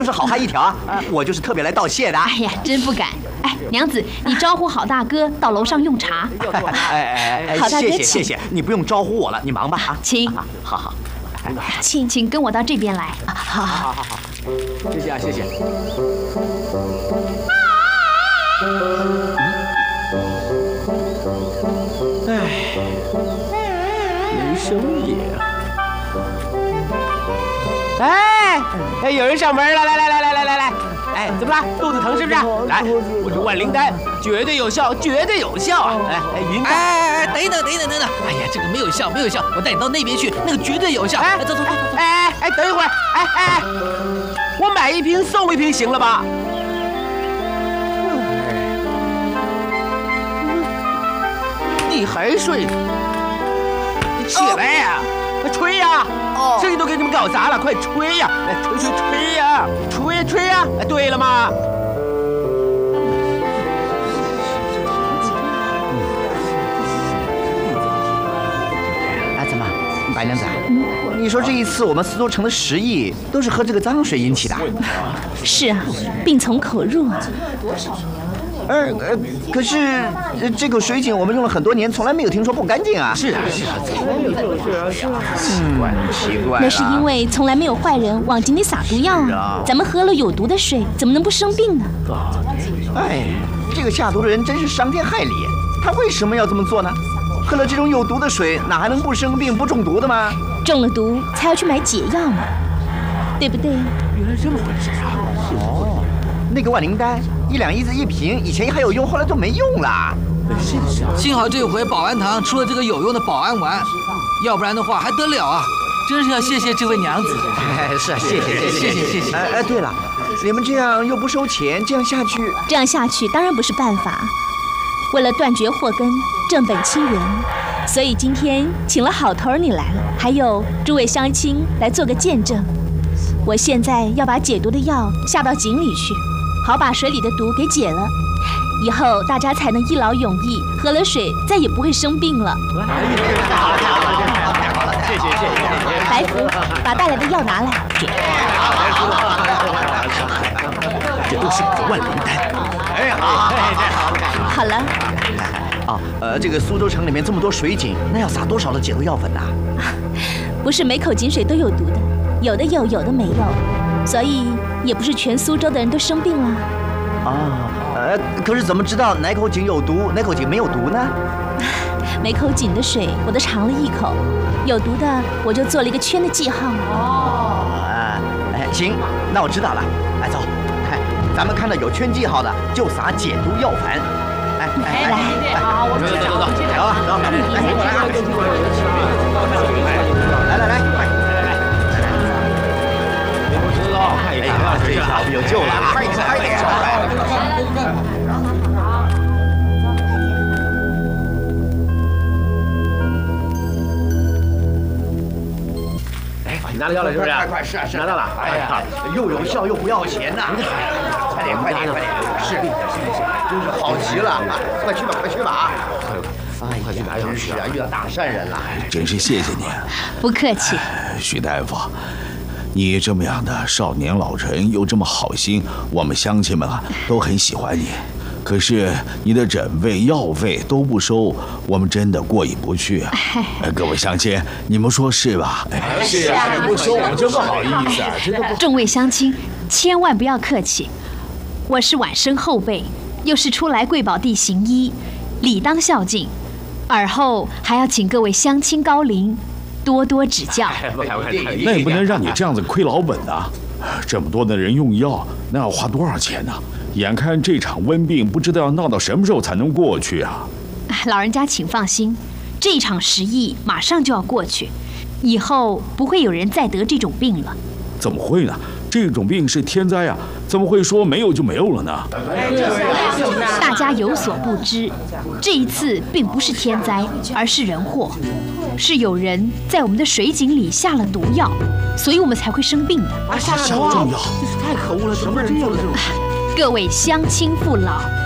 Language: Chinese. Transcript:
是好汉一条啊！我就是特别来道谢的。 哎呀，真不敢。哎，娘子，你招呼好大哥到楼上用茶。 好大哥，谢谢，你不用招呼我了，你忙吧啊。 请。 好。 请跟我到这边来。 好，谢谢啊，谢谢。没生意啊。哎，有人上门了，来，哎，怎么了？肚子疼是不是？来，我这万灵丹绝对有效，绝对有效啊！云丹， 等等，哎呀，这个没有效，我带你到那边去，那个绝对有效。走， 等一会儿，我买一瓶送一瓶行了吧？你还睡？你起来呀！吹呀！生意都给你们搞砸了，快吹呀！吹呀！吹呀！对了吗？怎么，白娘子？你说这一次我们苏州城的10亿都是喝这个脏水引起的？ 是啊，病从口入啊。 可是这口水井我们用了很多年，从来没有听说不干净啊！是啊，奇怪。 那是因为从来没有坏人往井里撒毒药啊！咱们喝了有毒的水，怎么能不生病呢？ 这个下毒的人真是伤天害理，他为什么要这么做呢？喝了这种有毒的水，哪还能不生病、不中毒的吗？ 中了毒才要去买解药嘛，对不对？ 原来这么回事啊！那个万灵丹1两银子一瓶，以前还有用，后来都没用了。 幸好这回保安堂出了这个有用的保安丸，要不然的话还得了啊！真是要谢谢这位娘子。 是啊，谢谢。对了，你们这样又不收钱，这样下去当然不是办法。为了断绝祸根，正本清源，所以今天请了好头你来了，还有诸位乡亲来做个见证。我现在要把解毒的药下到井里去，好把水里的毒给解了，以后大家才能一劳永逸，喝了水再也不会生病了。 好了，谢谢。 白福，把带来的药拿来。 这都是万灵丹。 好了。 这个苏州城里面这么多水井，那要撒多少的解毒药粉呢？ 不是每口井水都有毒的，有的有，有的没有，所以也不是全苏州的人都生病了。 可是怎么知道哪口井有毒，哪口井没有毒呢？ 每口井的水我都尝了一口，有毒的我就做了一个圈的记号。 行，那我知道了。走，咱们看到有圈记号的就撒解毒药粉。 来， 好，我们走，来，快！不知道，这下有救了啊！快点！你拿到药了是不是？快，是拿到了。又有效又不要钱呐！快点！是，真是好极了！快去吧！快去拿药去啊！遇到大善人了， 真是谢谢你。 不客气。 徐大夫，你这么样的少年老成又这么好心，我们乡亲们都很喜欢你。可是你的诊费、药费都不收，我们真的过意不去啊！各位乡亲，你们说是吧？ 是啊，不收我们真不好意思啊！真的不。 众位乡亲，千万不要客气，我是晚生后辈，又是初来贵宝地行医，理当孝敬，尔后还要请各位乡亲高龄多多指教。 那也不能让你这样子亏老本啊！这么多的人用药，那要花多少钱呢？眼看这场瘟病不知道要闹到什么时候才能过去啊！ 老人家请放心，这场10亿马上就要过去，以后不会有人再得这种病了。 怎么会呢？这种病是天灾啊，怎么会说没有就没有了呢？ 大家有所不知，这一次并不是天灾，而是人祸，是有人在我们的水井里下了毒药，所以我们才会生病的。 下了毒药，真是太可恶了！什么人做了这种事？ 各位乡亲父老，